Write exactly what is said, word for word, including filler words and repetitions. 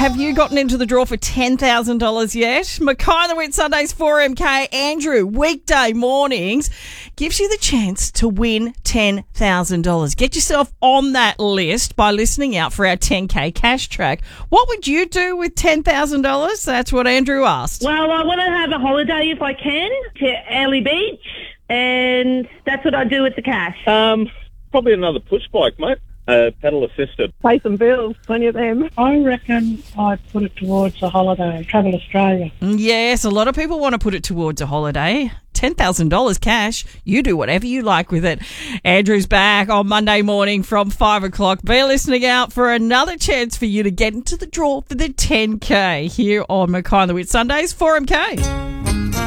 Have you gotten into the draw for ten thousand dollars yet? Mackay and the Wit Sundays four M K. Andrew, weekday mornings, gives you the chance to win ten thousand dollars. Get yourself on that list by listening out for our ten K cash track. What would you do with ten thousand dollars? That's what Andrew asked. Well, I want to have a holiday if I can to Early Beach, and that's what I do with the cash. Um, probably another push bike, mate. Uh, pedal assisted. Pay some bills, plenty of them. I reckon I'd put it towards a holiday, travel Australia. Yes, a lot of people want to put it towards a holiday. ten thousand dollars cash. You do whatever you like with it. Andrew's back on Monday morning from five o'clock. Be listening out for another chance for you to get into the draw for the ten K here on Mackay and the Wit Sundays four M K.